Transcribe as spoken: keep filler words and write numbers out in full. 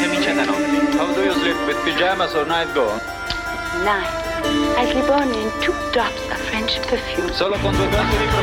camicia da notte. How do you sleep, with pajamas or night gown? Night. I sleep only in two drops of French perfume. Solo con due gocce di profumo.